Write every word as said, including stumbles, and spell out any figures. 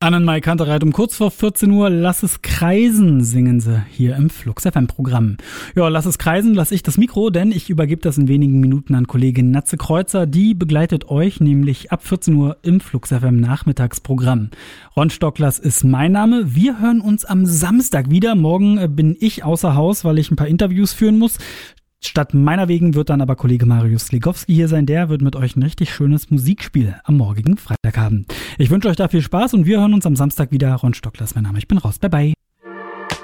Annenmai Kantereit um kurz vor vierzehn Uhr. Lass es kreisen, singen sie hier im Flux F M-Programm. Ja, lass es kreisen, lass ich das Mikro, denn ich übergebe das in wenigen Minuten an Kollegin Natze Kreuzer. Die begleitet euch nämlich ab vierzehn Uhr im Flux F M-Nachmittagsprogramm. Ron Stocklers ist mein Name. Wir hören uns am Samstag wieder. Morgen bin ich außer Haus, weil ich ein paar Interviews führen muss. Statt meiner wegen wird dann aber Kollege Marius Sligowski hier sein. Der wird mit euch ein richtig schönes Musikspiel am morgigen Freitag haben. Ich wünsche euch da viel Spaß und wir hören uns am Samstag wieder. Ron Stocklers, mein Name. Ich bin raus. Bye, bye.